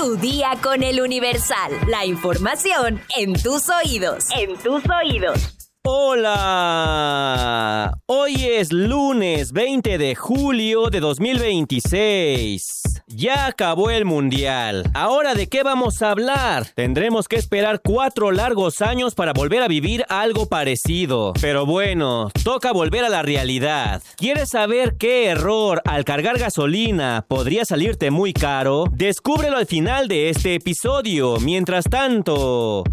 Tu día con el Universal. La información en tus oídos. En tus oídos. Hola, hoy es lunes 20 de julio de 2026. Ya acabó el mundial. Ahora, ¿de qué vamos a hablar? Tendremos que esperar 4 largos años para volver a vivir algo parecido. Pero bueno, toca volver a la realidad. ¿Quieres saber qué error al cargar gasolina podría salirte muy caro? Descúbrelo al final de este episodio. Mientras tanto,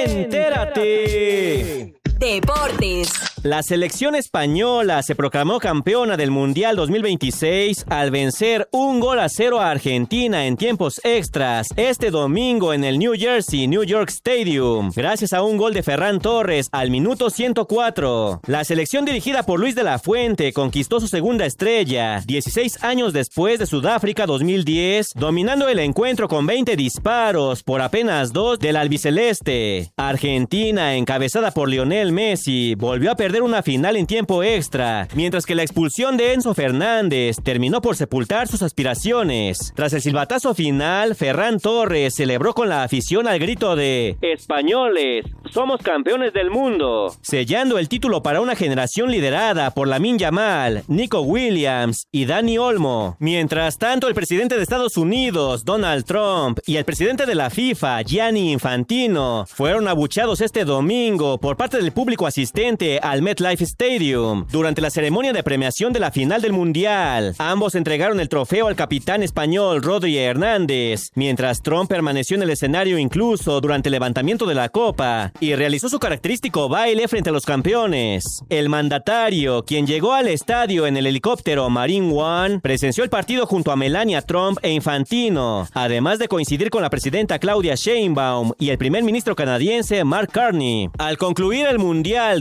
¡entérate! Deportes. La selección española se proclamó campeona del Mundial 2026 al vencer 1-0 a Argentina en tiempos extras este domingo en el New Jersey New York Stadium, gracias a un gol de Ferran Torres al minuto 104. La selección dirigida por Luis de la Fuente conquistó su segunda estrella 16 años después de Sudáfrica 2010, dominando el encuentro con 20 disparos por apenas 2 del albiceleste. Argentina, encabezada por Lionel Messi, volvió a perder una final en tiempo extra, mientras que la expulsión de Enzo Fernández terminó por sepultar sus aspiraciones. Tras el silbatazo final, Ferran Torres celebró con la afición al grito de "Españoles, somos campeones del mundo", sellando el título para una generación liderada por Lamine Yamal, Nico Williams y Dani Olmo. Mientras tanto, el presidente de Estados Unidos, Donald Trump, y el presidente de la FIFA, Gianni Infantino, fueron abucheados este domingo por parte del público asistente al MetLife Stadium durante la ceremonia de premiación de la final del Mundial. Ambos entregaron el trofeo al capitán español Rodri Hernández, mientras Trump permaneció en el escenario incluso durante el levantamiento de la copa y realizó su característico baile frente a los campeones. El mandatario, quien llegó al estadio en el helicóptero Marine One, presenció el partido junto a Melania Trump e Infantino, además de coincidir con la presidenta Claudia Sheinbaum y el primer ministro canadiense Mark Carney. Al concluir el Mundial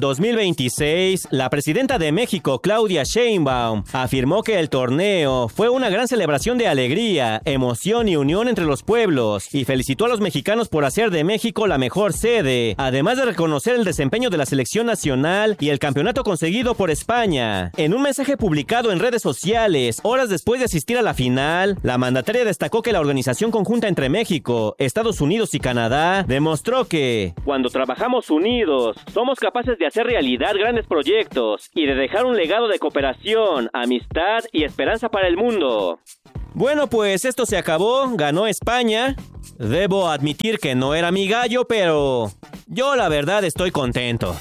2026, la presidenta de México, Claudia Sheinbaum, afirmó que el torneo fue una gran celebración de alegría, emoción y unión entre los pueblos, y felicitó a los mexicanos por hacer de México la mejor sede, además de reconocer el desempeño de la selección nacional y el campeonato conseguido por España. En un mensaje publicado en redes sociales, horas después de asistir a la final, la mandataria destacó que la organización conjunta entre México, Estados Unidos y Canadá demostró que cuando trabajamos unidos, somos capaces de hacer realidad grandes proyectos y de dejar un legado de cooperación, amistad y esperanza para el mundo. Bueno, pues esto se acabó, ganó España. Debo admitir que no era mi gallo, pero yo la verdad estoy contento.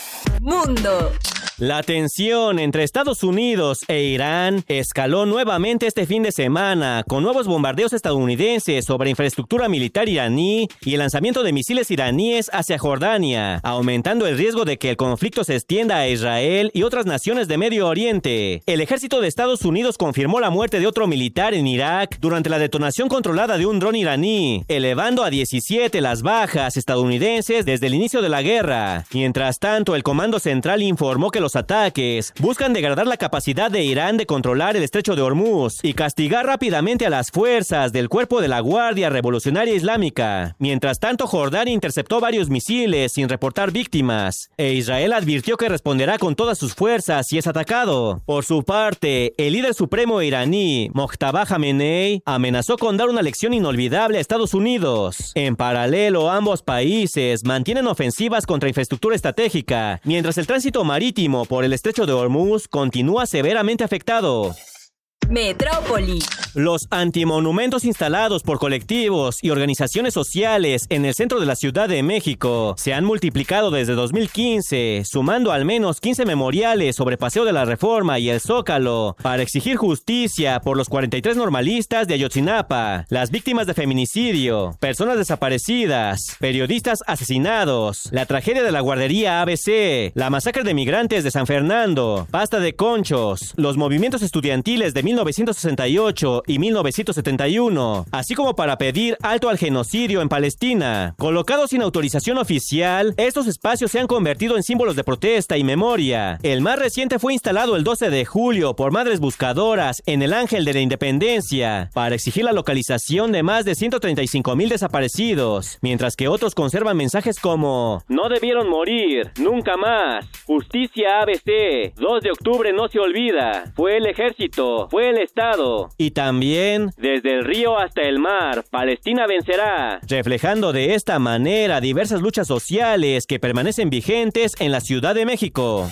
Mundo. La tensión entre Estados Unidos e Irán escaló nuevamente este fin de semana con nuevos bombardeos estadounidenses sobre infraestructura militar iraní y el lanzamiento de misiles iraníes hacia Jordania, aumentando el riesgo de que el conflicto se extienda a Israel y otras naciones de Medio Oriente. El ejército de Estados Unidos confirmó la muerte de otro militar en Irak durante la detonación controlada de un dron iraní, elevando a 17 las bajas estadounidenses desde el inicio de la guerra. Mientras tanto, el Comando Central informó que los ataques buscan degradar la capacidad de Irán de controlar el estrecho de Hormuz y castigar rápidamente a las fuerzas del cuerpo de la Guardia Revolucionaria Islámica. Mientras tanto, Jordania interceptó varios misiles sin reportar víctimas, e Israel advirtió que responderá con todas sus fuerzas si es atacado. Por su parte, el líder supremo iraní, Mojtaba Khamenei, amenazó con dar una lección inolvidable a Estados Unidos. En paralelo, ambos países mantienen ofensivas contra infraestructura estratégica, mientras el tránsito marítimo por el estrecho de Hormuz continúa severamente afectado. Metrópoli. Los antimonumentos instalados por colectivos y organizaciones sociales en el centro de la Ciudad de México se han multiplicado desde 2015, sumando al menos 15 memoriales sobre Paseo de la Reforma y el Zócalo para exigir justicia por los 43 normalistas de Ayotzinapa, las víctimas de feminicidio, personas desaparecidas, periodistas asesinados, la tragedia de la guardería ABC, la masacre de migrantes de San Fernando, Pasta de Conchos, los movimientos estudiantiles de 1968 y 1971, así como para pedir alto al genocidio en Palestina. Colocados sin autorización oficial, estos espacios se han convertido en símbolos de protesta y memoria. El más reciente fue instalado el 12 de julio por Madres Buscadoras en el Ángel de la Independencia para exigir la localización de más de 135,000 desaparecidos, mientras que otros conservan mensajes como "No debieron morir, nunca más", "Justicia ABC", "2 de octubre no se olvida", "Fue el ejército", "Fue fue el Estado. Y también, desde el río hasta el mar, Palestina vencerá. Reflejando de esta manera diversas luchas sociales que permanecen vigentes en la Ciudad de México.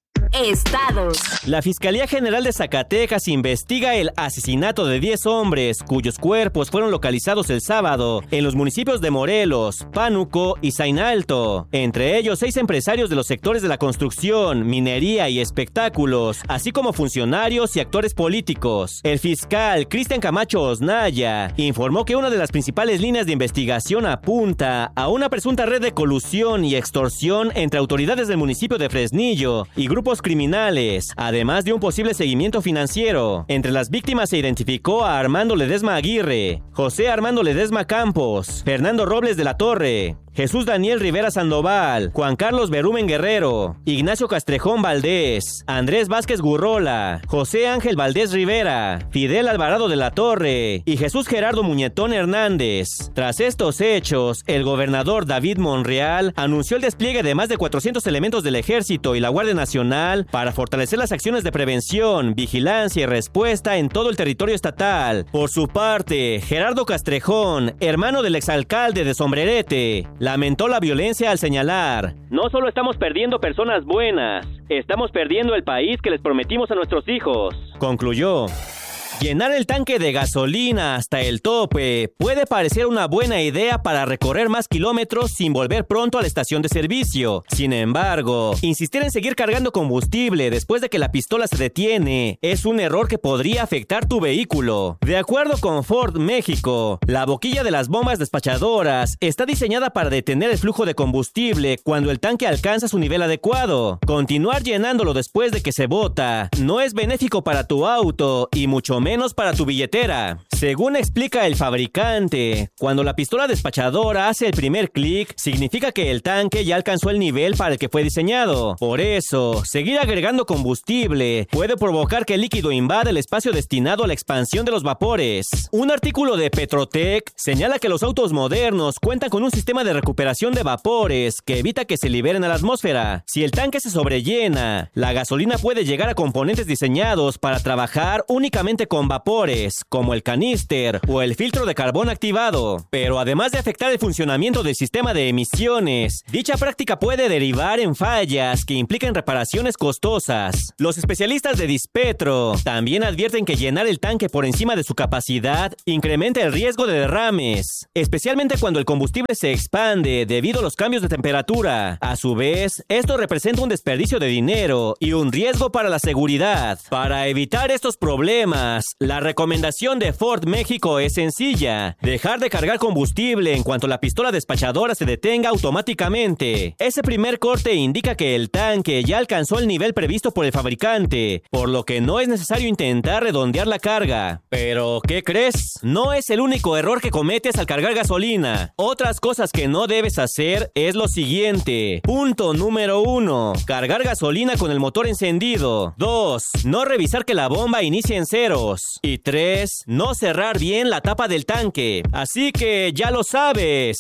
Estados. La Fiscalía General de Zacatecas investiga el asesinato de 10 hombres cuyos cuerpos fueron localizados el sábado en los municipios de Morelos, Pánuco y Zainalto. Entre ellos 6 empresarios de los sectores de la construcción, minería y espectáculos, así como funcionarios y actores políticos. El fiscal Cristian Camacho Osnaya informó que una de las principales líneas de investigación apunta a una presunta red de colusión y extorsión entre autoridades del municipio de Fresnillo y grupos criminales, además de un posible seguimiento financiero. Entre las víctimas se identificó a Armando Ledesma Aguirre, José Armando Ledesma Campos, Fernando Robles de la Torre, Jesús Daniel Rivera Sandoval, Juan Carlos Berumen Guerrero, Ignacio Castrejón Valdés, Andrés Vázquez Gurrola, José Ángel Valdés Rivera, Fidel Alvarado de la Torre y Jesús Gerardo Muñetón Hernández. Tras estos hechos, el gobernador David Monreal anunció el despliegue de más de 400 elementos del Ejército y la Guardia Nacional para fortalecer las acciones de prevención, vigilancia y respuesta en todo el territorio estatal. Por su parte, Gerardo Castrejón, hermano del exalcalde de Sombrerete, lamentó la violencia al señalar: no solo estamos perdiendo personas buenas, estamos perdiendo el país que les prometimos a nuestros hijos. Concluyó: llenar el tanque de gasolina hasta el tope puede parecer una buena idea para recorrer más kilómetros sin volver pronto a la estación de servicio. Sin embargo, insistir en seguir cargando combustible después de que la pistola se detiene es un error que podría afectar tu vehículo. De acuerdo con Ford México, la boquilla de las bombas despachadoras está diseñada para detener el flujo de combustible cuando el tanque alcanza su nivel adecuado. Continuar llenándolo después de que se bota no es benéfico para tu auto y mucho menos para tu billetera. Según explica el fabricante, cuando la pistola despachadora hace el primer clic, significa que el tanque ya alcanzó el nivel para el que fue diseñado. Por eso, seguir agregando combustible puede provocar que el líquido invada el espacio destinado a la expansión de los vapores. Un artículo de Petrotec señala que los autos modernos cuentan con un sistema de recuperación de vapores que evita que se liberen a la atmósfera. Si el tanque se sobrellena, la gasolina puede llegar a componentes diseñados para trabajar únicamente con vapores, como el caníster o el filtro de carbón activado. Pero además de afectar el funcionamiento del sistema de emisiones, dicha práctica puede derivar en fallas que implican reparaciones costosas. Los especialistas de Dispetro también advierten que llenar el tanque por encima de su capacidad incrementa el riesgo de derrames, especialmente cuando el combustible se expande debido a los cambios de temperatura. A su vez, esto representa un desperdicio de dinero y un riesgo para la seguridad. Para evitar estos problemas, la recomendación de Ford México es sencilla: dejar de cargar combustible en cuanto la pistola despachadora se detenga automáticamente. Ese primer corte indica que el tanque ya alcanzó el nivel previsto por el fabricante, por lo que no es necesario intentar redondear la carga. Pero, ¿qué crees? No es el único error que cometes al cargar gasolina. Otras cosas que no debes hacer es lo siguiente. Punto número 1. Cargar gasolina con el motor encendido. 2. No revisar que la bomba inicie en ceros. Y 3. No cerrar bien la tapa del tanque. Así que ya lo sabes.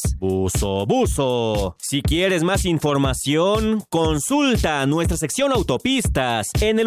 Buzo. Si quieres más información, consulta nuestra sección autopistas en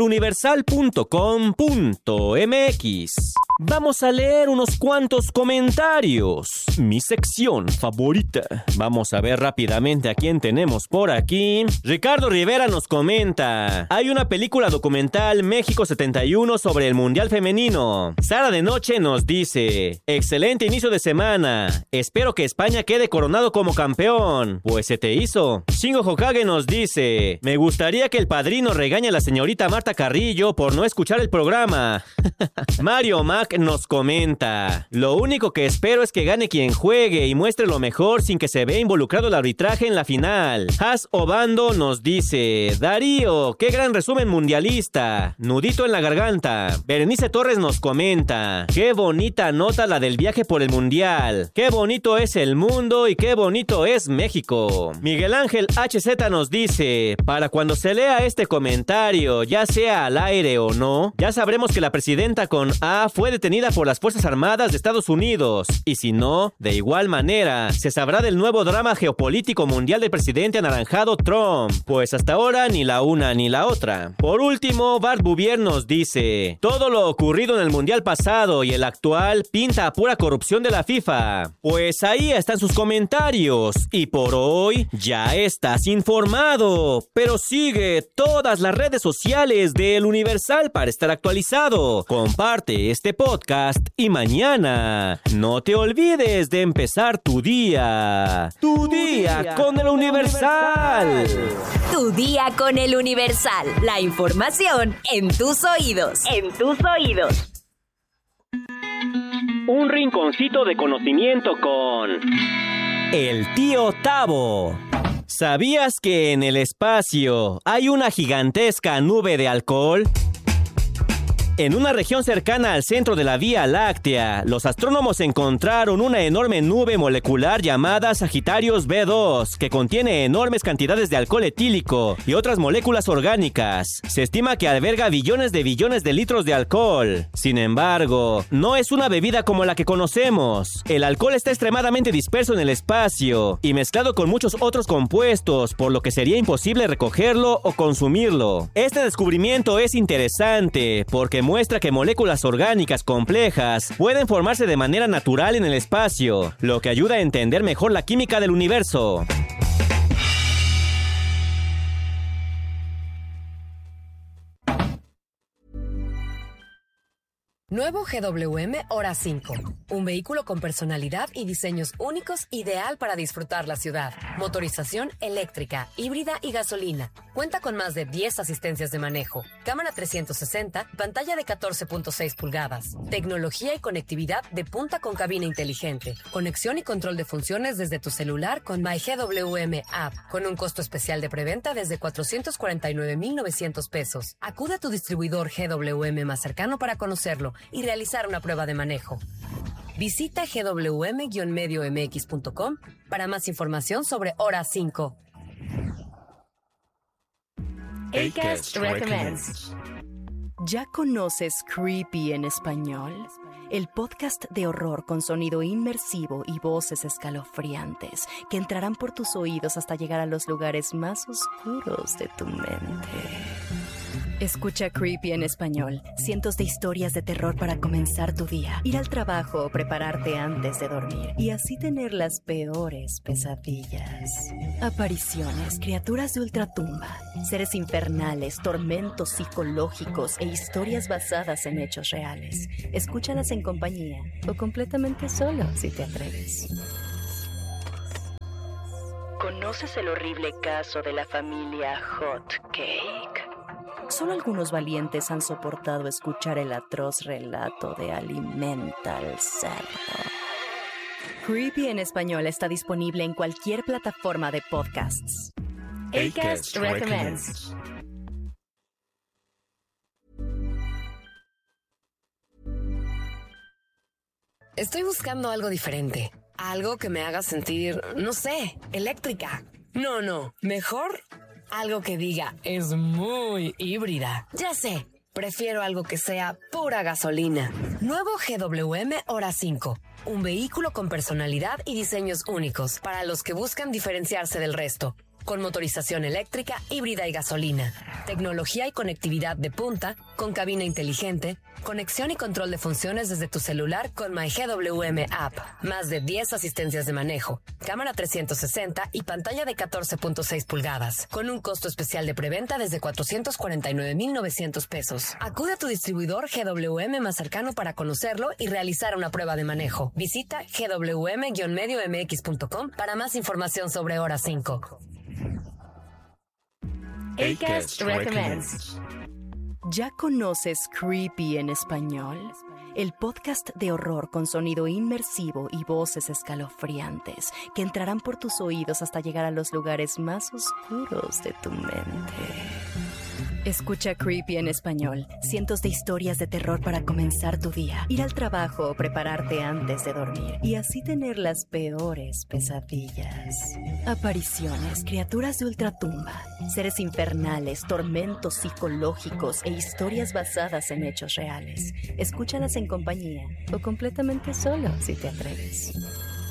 eluniversal.com.mx. Vamos a leer unos cuantos comentarios. Mi sección favorita. Vamos a ver rápidamente a quién tenemos por aquí. Ricardo Rivera nos comenta: hay una película documental México 71 sobre el Mundial Femenino. Sara de Noche nos dice: excelente inicio de semana. Espero que España quede coronado como campeón. Pues se te hizo. Shingo Hokage nos dice: me gustaría que el padrino regañe a la señorita Marta Carrillo por no escuchar el programa. Mario Mac nos comenta: lo único que espero es que gane quien juegue y muestre lo mejor sin que se vea involucrado el arbitraje en la final. Has Obando nos dice: Darío, qué gran resumen mundialista. Nudito en la garganta. Berenice Torres nos comenta: qué bonita nota la del viaje por el mundial. Qué bonito es el mundo y qué bonito es México. Miguel Ángel HZ nos dice: para cuando se lea este comentario, ya sea al aire o no, ya sabremos que la presidenta con A fue detenida por las Fuerzas Armadas de Estados Unidos. Y si no, junio. De igual manera, se sabrá del nuevo drama geopolítico mundial del presidente anaranjado Trump, pues hasta ahora ni la una ni la otra. Por último, Bart Bouvier nos dice: todo lo ocurrido en el mundial pasado y el actual pinta a pura corrupción de la FIFA. Pues ahí están sus comentarios, y por hoy ya estás informado, pero sigue todas las redes sociales de El Universal para estar actualizado. Comparte este podcast y mañana no te olvides de empezar tu día. Tu día con El Universal. Tu día con El Universal. La información en tus oídos. En tus oídos. Un rinconcito de conocimiento con el tío Tavo. ¿Sabías que en el espacio hay una gigantesca nube de alcohol? En una región cercana al centro de la Vía Láctea, los astrónomos encontraron una enorme nube molecular llamada Sagittarius B2, que contiene enormes cantidades de alcohol etílico y otras moléculas orgánicas. Se estima que alberga billones de litros de alcohol. Sin embargo, no es una bebida como la que conocemos. El alcohol está extremadamente disperso en el espacio y mezclado con muchos otros compuestos, por lo que sería imposible recogerlo o consumirlo. Este descubrimiento es interesante porque muestra que moléculas orgánicas complejas pueden formarse de manera natural en el espacio, lo que ayuda a entender mejor la química del universo. Nuevo GWM Hora 5. Un vehículo con personalidad y diseños únicos, ideal para disfrutar la ciudad. Motorización eléctrica, híbrida y gasolina. Cuenta con más de 10 asistencias de manejo. Cámara 360, pantalla de 14.6 pulgadas. Tecnología y conectividad de punta con cabina inteligente. Conexión y control de funciones desde tu celular con MyGWM App. Con un costo especial de preventa desde 449,900 pesos. Acude a tu distribuidor GWM más cercano para conocerlo y realizar una prueba de manejo. Visita gwm-mediomx.com para más información sobre Hora 5. Acast Recommends. ¿Ya conoces Creepy en español? El podcast de horror con sonido inmersivo y voces escalofriantes que entrarán por tus oídos hasta llegar a los lugares más oscuros de tu mente. Escucha Creepy en español. Cientos de historias de terror para comenzar tu día, ir al trabajo o prepararte antes de dormir y así tener las peores pesadillas. Apariciones, criaturas de ultratumba, seres infernales, tormentos psicológicos e historias basadas en hechos reales. Escúchalas en compañía o completamente solo si te atreves. ¿Conoces el horrible caso de la familia Hot Cake? Solo algunos valientes han soportado escuchar el atroz relato de Alimenta al Cerdo. Creepy en español está disponible en cualquier plataforma de podcasts. Acast Recommends. Estoy buscando algo diferente. Algo que me haga sentir, no sé, eléctrica. No, mejor algo que diga, es muy híbrida. Ya sé, prefiero algo que sea pura gasolina. Nuevo GWM Hora 5. Un vehículo con personalidad y diseños únicos para los que buscan diferenciarse del resto. Con motorización eléctrica, híbrida y gasolina. Tecnología y conectividad de punta, con cabina inteligente. Conexión y control de funciones desde tu celular con MyGWM App. Más de 10 asistencias de manejo. Cámara 360 y pantalla de 14.6 pulgadas. Con un costo especial de preventa desde 449,900 pesos. Acude a tu distribuidor GWM más cercano para conocerlo y realizar una prueba de manejo. Visita gwm-mediomx.com para más información sobre Hora 5. Acast Recommends. ¿Ya conoces Creepy en español? El podcast de horror con sonido inmersivo y voces escalofriantes que entrarán por tus oídos hasta llegar a los lugares más oscuros de tu mente. Escucha Creepy en español. Cientos de historias de terror para comenzar tu día, ir al trabajo o prepararte antes de dormir y así tener las peores pesadillas. Apariciones, criaturas de ultratumba, seres infernales, tormentos psicológicos e historias basadas en hechos reales. Escúchalas en compañía o completamente solo si te atreves.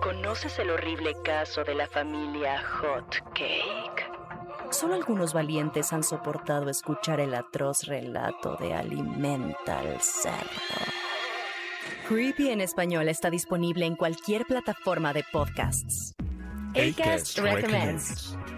¿Conoces el horrible caso de la familia Hot Cake? Solo algunos valientes han soportado escuchar el atroz relato de Alimenta al Cerdo. Creepy en español está disponible en cualquier plataforma de podcasts. Acast Recommends.